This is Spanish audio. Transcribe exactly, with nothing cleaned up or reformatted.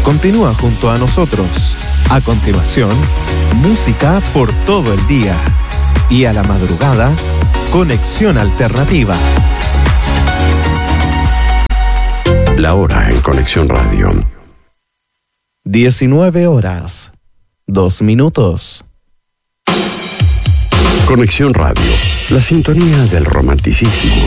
Continúa junto a nosotros. A continuación, música por todo el día. Y a la madrugada, Conexión Alternativa. La hora en Conexión Radio. diecinueve horas, dos minutos. Conexión Radio, la sintonía del romanticismo.